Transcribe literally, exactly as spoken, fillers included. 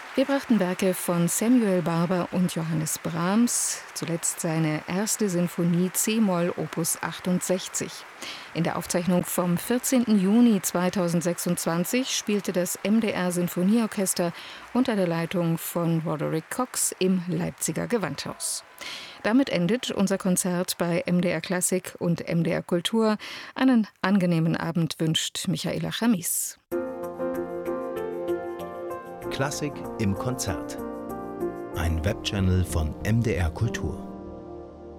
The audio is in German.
Wir brachten Werke von Samuel Barber und Johannes Brahms, zuletzt seine erste Sinfonie c-Moll Opus achtundsechzig. In der Aufzeichnung vom vierzehnten Juni zweitausendsechsundzwanzig spielte das M D R Sinfonieorchester unter der Leitung von Roderick Cox im Leipziger Gewandhaus. Damit endet unser Konzert bei M D R Klassik und M D R Kultur. Einen angenehmen Abend wünscht Michaela Chamis. Klassik im Konzert. Ein Webchannel von M D R Kultur.